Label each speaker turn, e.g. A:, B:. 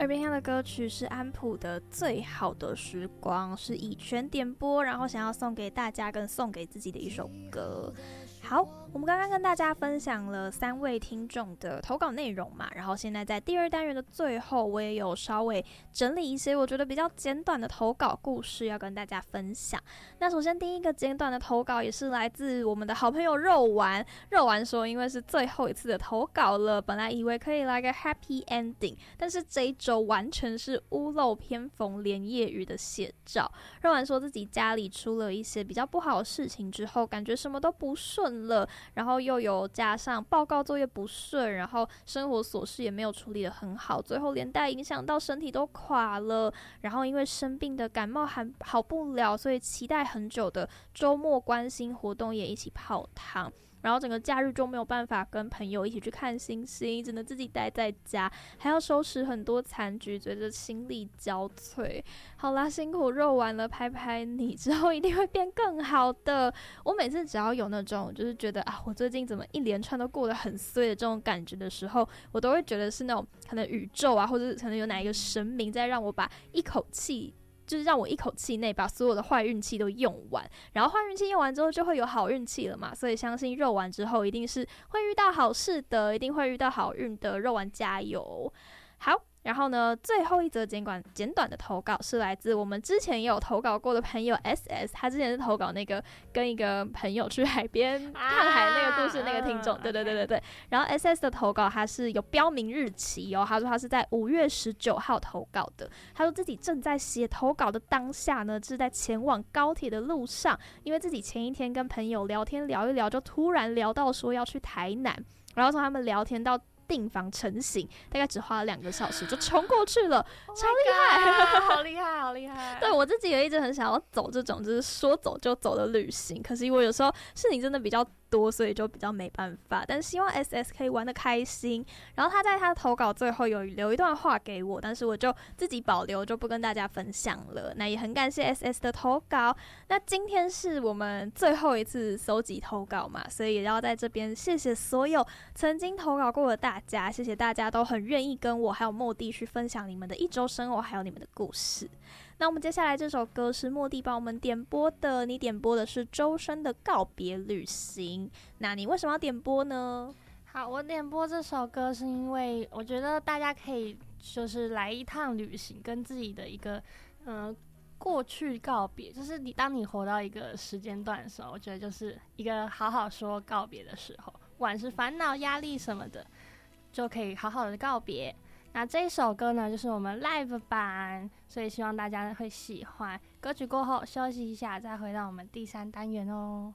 A: 耳边听的歌曲是安普的《最好的时光》，是以全点播，然后想要送给大家跟送给自己的一首歌。好，我们刚刚跟大家分享了3位听众的投稿内容嘛，然后现在在第2单元的最后，我也有稍微整理一些我觉得比较简短的投稿故事要跟大家分享。那首先第一个简短的投稿也是来自我们的好朋友肉丸说，因为是最后一次的投稿了，本来以为可以来个 happy ending， 但是这一周完全是屋漏偏逢连夜雨的写照。肉丸说自己家里出了一些比较不好的事情之后，感觉什么都不顺了，然后又有加上报告作业不顺，然后生活琐事也没有处理得很好，最后连带影响到身体都垮了，然后因为生病的感冒还好不了，所以期待很久的周末关心活动也一起泡汤，然后整个假日就没有办法跟朋友一起去看星星，只能自己待在家，还要收拾很多残局，觉得心力交瘁。好啦，辛苦肉丸了，拍拍你，之后一定会变更好的。我每次只要有那种就是觉得我最近怎么一连串都过得很衰的这种感觉的时候，我都会觉得是那种可能宇宙或者可能有哪一个神明在让我把一口气，就是让我一口气内把所有的坏运气都用完，然后坏运气用完之后就会有好运气了嘛，所以相信肉丸之后一定是会遇到好事的，一定会遇到好运的，肉丸加油。好，然后呢，最后一则简短的投稿是来自我们之前也有投稿过的朋友 SS， 他之前是投稿那个跟一个朋友去海边看海那个故事那个听众，对。然后 SS 的投稿他是有标明日期哦，他说他是在5月19号投稿的，他说自己正在写投稿的当下呢，是在前往高铁的路上，因为自己前一天跟朋友聊天聊一聊，就突然聊到说要去台南，然后从他们聊天到订房成型，大概只花了2个小时就冲过去了，超厉害，
B: 好厉害，好厉害！
A: 对，我自己也一直很想要走这种就是说走就走的旅行，可是我有时候事情真的比较多，所以就比较没办法。但是希望 SS 可以玩得开心。然后他在他的投稿最后有留一段话给我，但是我就自己保留，就不跟大家分享了。那也很感谢 SS 的投稿。那今天是我们最后一次搜集投稿嘛，所以也要在这边谢谢所有曾经投稿过的大家，谢谢大家都很愿意跟我还有莫蒂去分享你们的一周生活还有你们的故事。那我们接下来这首歌是莫蒂帮我们点播的，你点播的是周深的告别旅行，那你为什么要点播呢？
B: 好，我点播这首歌是因为我觉得大家可以就是来一趟旅行，跟自己的一个过去告别，就是当你活到一个时间段的时候，我觉得就是一个好好说告别的时候，不管是烦恼压力什么的，就可以好好的告别。那这一首歌呢，就是我们 live 版，所以希望大家会喜欢。歌曲过后休息一下，再回到我们第3单元哦。